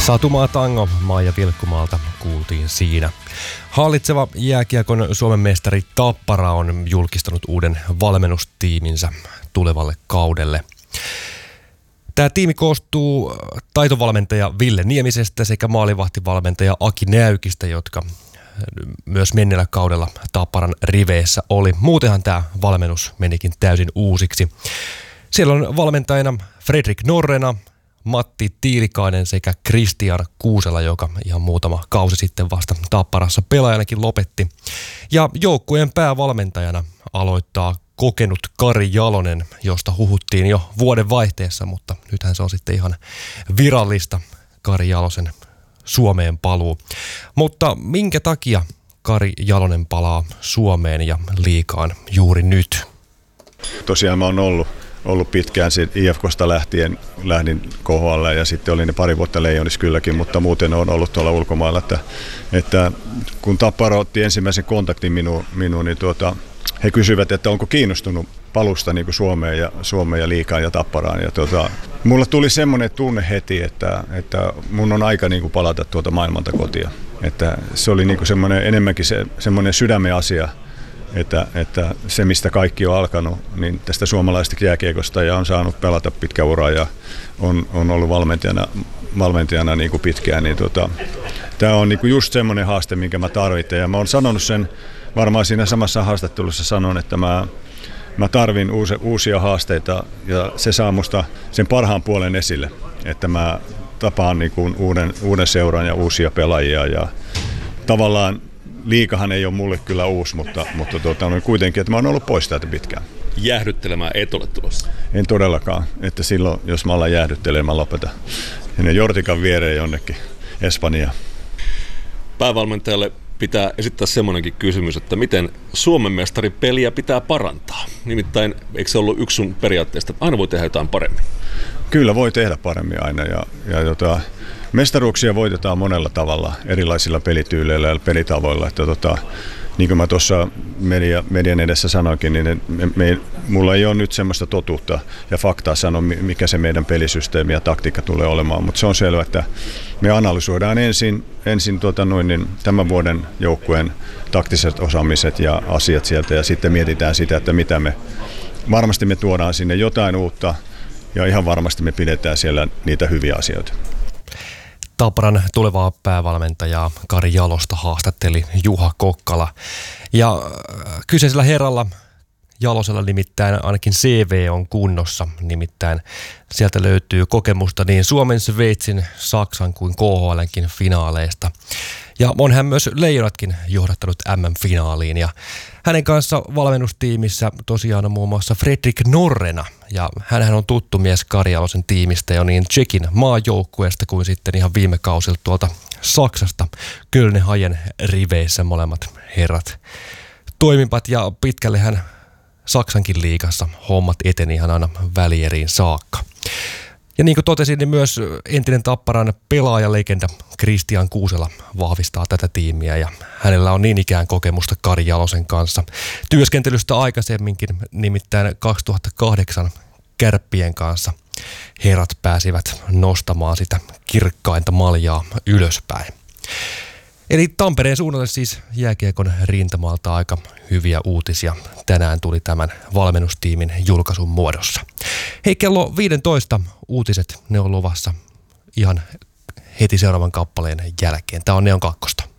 Satumaa tango Maija Vilkkumaalta kuultiin siinä. Hallitseva jääkiekon Suomen mestari Tappara on julkistanut uuden valmennustiiminsä tulevalle kaudelle. Tämä tiimi koostuu taitovalmentaja Ville Niemisestä sekä maalivahtivalmentaja Aki Näykistä, jotka myös menneellä kaudella Tapparan riveissä oli. Muutenhan tämä valmennus menikin täysin uusiksi. Siellä on valmentajana Fredrik Norrena, Matti Tiilikainen sekä Kristian Kuusela, joka ihan muutama kausi sitten vasta Tapparassa pelaajanakin lopetti. Ja joukkueen päävalmentajana aloittaa kokenut Kari Jalonen, josta huhuttiin jo vuoden vaihteessa, mutta nythän se on sitten ihan virallista Kari Jalosen Suomeen paluu. Mutta minkä takia Kari Jalonen palaa Suomeen ja liigaan juuri nyt? Tosiaan mä oon ollut pitkään IFK:sta lähdin KHL ja sitten olin ne pari vuotta Leijonissa kylläkin, mutta muuten on ollut tuolla ulkomailla. Että kun Tappara otti ensimmäisen kontaktin minuun niin he kysyivät, että onko kiinnostunut palusta niin kuin Suomeen ja liigaan ja Tapparaan. Ja mulla tuli semmoinen tunne heti, että mun on aika niin kuin palata tuota maailmalta kotia. Että se oli niin kuin enemmänkin semmoinen sydämen asia. Että se, mistä kaikki on alkanut, niin tästä suomalaisesta jääkiekosta ja on saanut pelata pitkä ura ja on ollut valmentajana niin kuin pitkään, niin tämä on niin kuin just semmoinen haaste, minkä mä tarvitsen. Ja mä oon sanonut sen, varmaan siinä samassa haastattelussa sanon, että mä tarvin uusia haasteita ja se saa musta sen parhaan puolen esille, että mä tapaan niin kuin uuden seuran ja uusia pelaajia ja tavallaan liikahan ei ole mulle kyllä uusi, mutta kuitenkin, että mä oon ollut pois täältä pitkään. Jäähdyttelemään et ole tulossa? En todellakaan, että silloin, jos mä alan jäähdyttelemään, mä lopetan. Ja Jortikan viereen jonnekin Espanjaan. Päävalmentajalle pitää esittää semmoinenkin kysymys, että miten Suomen mestaripeliä pitää parantaa? Nimittäin, eikö se ollut yksi sun periaatteesta, että aina voi tehdä jotain paremmin? Kyllä voi tehdä paremmin aina mestaruuksia voitetaan monella tavalla, erilaisilla pelityyleillä ja pelitavoilla. Että niin kuin mä tuossa median edessä sanoinkin, niin mulla ei ole nyt semmoista totuutta ja faktaa sanoa, mikä se meidän pelisysteemi ja taktiikka tulee olemaan, mutta se on selvä, että me analysoidaan ensin tämän vuoden joukkueen taktiset osaamiset ja asiat sieltä ja sitten mietitään sitä, että mitä varmasti me tuodaan sinne jotain uutta ja ihan varmasti me pidetään siellä niitä hyviä asioita. Tapparan tulevaa päävalmentajaa Kari Jalosta haastatteli Juha Kokkala. Ja kyseisellä herralla Jalosella nimittäin ainakin CV on kunnossa. Nimittäin sieltä löytyy kokemusta niin Suomen, Sveitsin, Saksan kuin KHL:nkin finaaleista. Ja on hän myös Leijonatkin johdattanut MM-finaaliin. Ja hänen kanssa valmennustiimissä tosiaan on muun muassa Fredrik Norrena. Ja hänhän on tuttu mies Kari Jalosen tiimistä jo niin Tšekin maajoukkueesta kuin sitten ihan viime kausilta tuolta Saksasta. Köln Hajen riveissä molemmat herrat toimivat ja pitkälle hän Saksankin liigassa hommat eteni ihan aina välieriin saakka. Ja niin kuin totesin, niin myös entinen Tapparan pelaajalegenda Kristian Kuusela vahvistaa tätä tiimiä ja hänellä on niin ikään kokemusta Kari Jalosen kanssa. Työskentelystä aikaisemminkin, nimittäin 2008 Kärppien kanssa herrat pääsivät nostamaan sitä kirkkainta maljaa ylöspäin. Eli Tampereen suunnalle siis jääkiekon rintamalta aika hyviä uutisia. Tänään tuli tämän valmennustiimin julkaisun muodossa. Hei, kello 15 uutiset, ne on luvassa ihan heti seuraavan kappaleen jälkeen. Tämä on Neon 2.